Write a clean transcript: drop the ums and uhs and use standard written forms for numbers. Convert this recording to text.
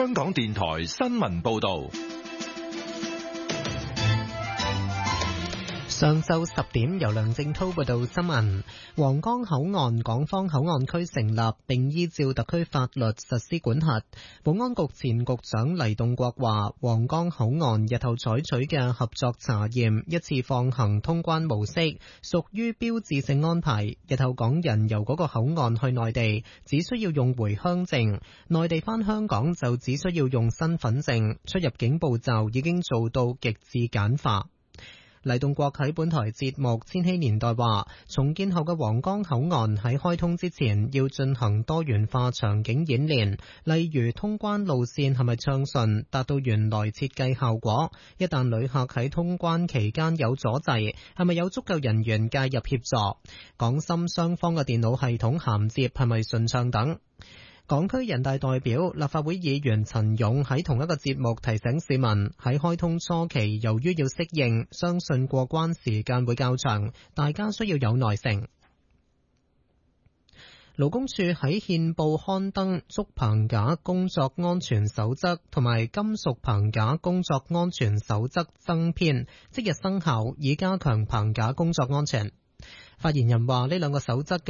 香港電台新聞報道。 上晝10點，由梁正滔報道新聞。皇崗口岸港方口岸區成立，並依照特區法律實施管轄。保安局前局長黎棟國話，皇崗口岸日後採取嘅合作查驗一次放行通關模式，屬於標誌性安排。日後港人由嗰個口岸去內地，只需要用回鄉證；內地返香港就只需要用身份證。出入境步驟已經做到極致簡化。黎棟國喺本台節目《千禧年代》話，重建後嘅皇崗口岸喺開通之前要進行多元化場景演練，例如通關路線係咪暢順，達到原來設計效果。一旦旅客喺通關期間有阻滯，係咪有足夠人員介入協助？港深雙方嘅電腦系統銜接係咪順暢等。港區人大代表、立法會議員陳勇喺同一個節目提醒市民，喺開通初期，由於要適應，相信過關時間會較長，大家需要有耐性。勞工處喺憲報刊登竹棚架工作安全守則同埋金屬棚架工作安全守則增編，即日生效，以加強棚架工作安全。發言人話，呢兩個守則嘅